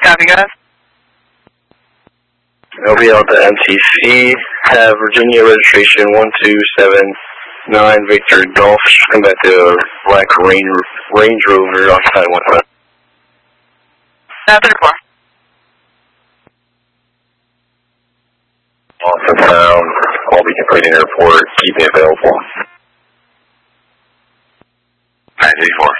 Copy, guys. LBL to MTC, have Virginia registration 1279 Victor Golf, come back to Black Range Rover, occupied 15. 34. Austin Sound, I'll be completing the report, keep me available. 934.